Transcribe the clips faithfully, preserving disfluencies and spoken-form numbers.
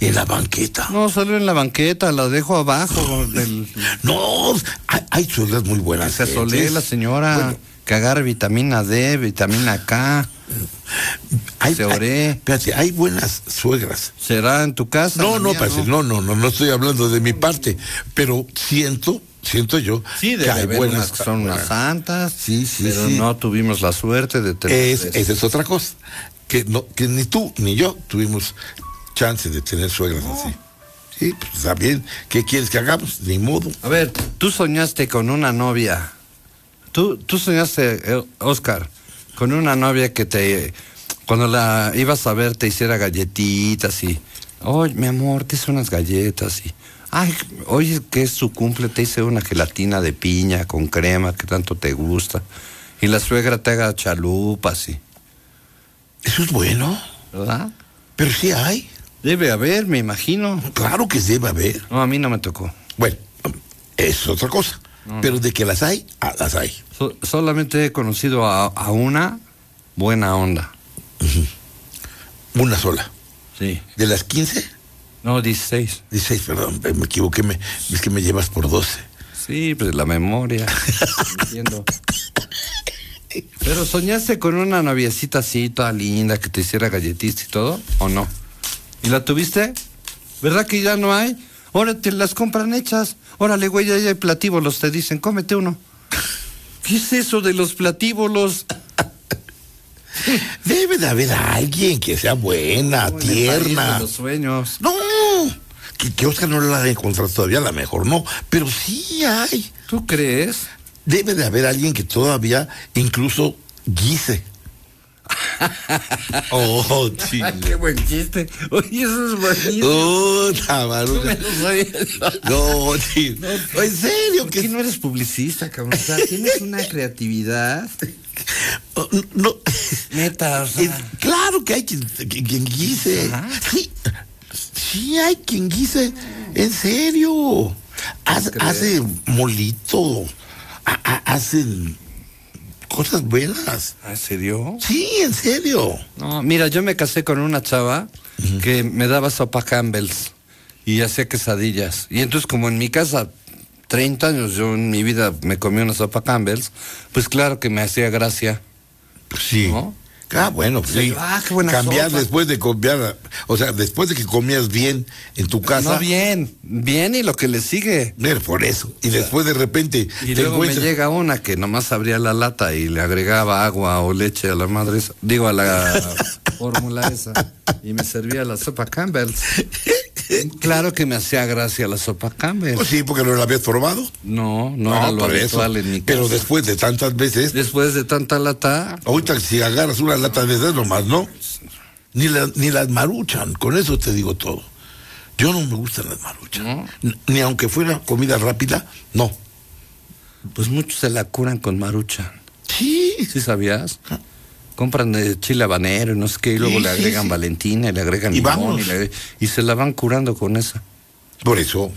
En la banqueta. No, solo en la banqueta, la dejo abajo. Del... No, hay, hay suegras muy buenas. Se asolee la señora, bueno, que agarre vitamina D, vitamina K. Hay, se oré. Hay, espérate, hay buenas suegras. ¿Será en tu casa? No, no, mía, parce, no, no, no, no estoy hablando de mi parte, pero siento, siento yo sí, que hay buenas unas que son buenas. Unas santas, sí, sí, pero sí. no tuvimos la suerte de tener. Es, esa es otra cosa, que no, que ni tú ni yo tuvimos chance de tener suegras no. así. Sí, pues está bien. ¿Qué quieres que hagamos? Ni modo. A ver, tú soñaste con una novia. Tú, tú soñaste, Oscar, con una novia que te, cuando la ibas a ver, te hiciera galletitas y, oye, mi amor, te hice unas galletas y, ay, oye, que es su cumple, te hice una gelatina de piña con crema que tanto te gusta. Y la suegra te haga chalupas y. Eso es bueno. ¿Verdad? Pero sí hay. Debe haber, me imagino. Claro que debe haber. No, a mí no me tocó. Bueno, es otra cosa. No, pero no. De que las hay, ah, las hay. So, solamente he conocido a, a una buena onda. Uh-huh. Una sola. Sí. ¿De las quince? No, dieciséis. dieciséis, perdón, me equivoqué, me, es que me llevas por doce. Sí, pues la memoria. Entiendo. Pero soñaste con una noviecita así, toda linda, que te hiciera galletitas y todo, ¿o no? ¿Y la tuviste? ¿Verdad que ya no hay? Ahora te las compran hechas. Órale, güey, ya hay platíbolos, te dicen, cómete uno. ¿Qué es eso de los platíbolos? Debe de haber alguien que sea buena, no, tierna. De los sueños. No, que, que Oscar no la ha encontrado todavía, a lo mejor no, pero sí hay. ¿Tú crees? Debe de haber alguien que todavía incluso guise. Oh, sí. Ay, qué buen chiste. Oye, eso es buenísimo. Oh, Tamaruga. No, tío. No, no, en serio. ¿Por que qué no eres publicista, cabrón? O sea, tienes una creatividad. Oh, no. Neta, o sea. Eh, claro que hay quien, quien, quien guise. ¿Ah? Sí, sí hay quien guise. En serio. Hace, hace molito. Hacen cosas buenas. ¿En serio? Sí, en serio. No, mira, yo me casé con una chava uh-huh. que me daba sopa Campbell's y hacía quesadillas. Y entonces, como en mi casa, treinta años, yo en mi vida me comí una sopa Campbell's, pues claro que me hacía gracia. Pues sí. ¿No? Ah, bueno, pues sí. Ah, qué buena cambiar sopa. Después de cambiar, o sea, después de que comías bien en tu casa. No bien, bien y lo que le sigue. Mira, por eso. Y o sea, después de repente. Y te luego encuentras... me llega una que nomás abría la lata y le agregaba agua o leche a la madre esa, digo a la fórmula esa, y me servía la sopa Campbell's. Claro que me hacía gracia la sopa Campbell. Pues sí, porque no la habías probado. No, no, no era lo habitual en mi casa. Pero después de tantas veces. Después de tanta lata. Ahorita si agarras una lata de esas nomás, ¿no? Ni, la, ni las maruchan, con eso te digo todo. Yo no me gustan las maruchan. ¿No? Ni aunque fuera comida rápida, no. Pues muchos se la curan con maruchan. Sí. ¿Sí sabías? ¿Ah? Compran de chile habanero y no sé qué, y luego sí, le agregan sí, sí. Valentina y le agregan y limón y, le, y se la van curando con esa. Por eso,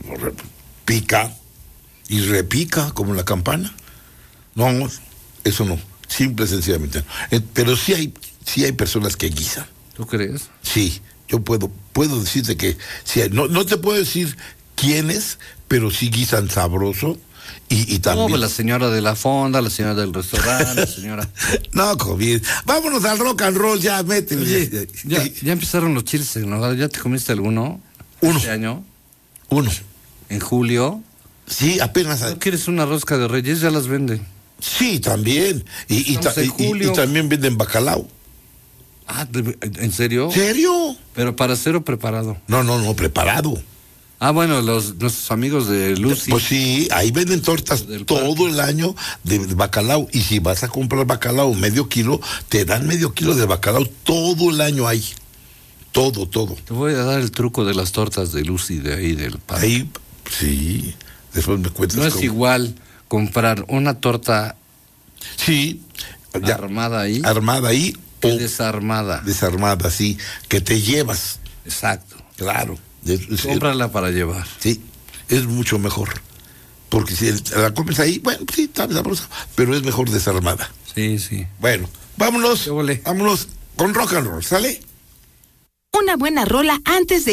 pica y repica como la campana. No, eso no, simple y sencillamente. Eh, pero sí hay, sí hay personas que guisan. ¿Tú crees? Sí, yo puedo, puedo decirte que sí hay. No, no te puedo decir quiénes, pero sí guisan sabroso. Y, y también... No, la señora de la fonda, la señora del restaurante, la señora... No, COVID. Vámonos al rock and roll, ya, métele. Oye, ya, ya empezaron los chiles en nogada. ¿Ya te comiste alguno? Uno. ¿Este año? Uno. ¿En julio? Sí, apenas... ¿No quieres una rosca de Reyes? Ya las venden. Sí, también. Y, y, ta, y, y también venden bacalao. Ah, ¿en serio? ¿Serio? ¿Pero para cero preparado? No, no, no, preparado. Ah, bueno, los nuestros amigos de Lucy. Pues sí, ahí venden tortas todo parque. El año de bacalao. Y si vas a comprar bacalao medio kilo, te dan medio kilo de bacalao todo el año ahí. Todo, todo. Te voy a dar el truco de las tortas de Lucy de ahí del parque. Ahí, sí. Después me cuentas. No es cómo. Igual comprar una torta. Sí. Ya, armada ahí. Armada ahí. O desarmada. Desarmada, sí. Que te llevas. Exacto. Claro. Cómprala para llevar. Sí, es mucho mejor. Porque si la compras ahí, bueno, sí, está sabrosa, pero es mejor desarmada. Sí, sí. Bueno, vámonos, vámonos con rock and roll, ¿sale? Una buena rola antes de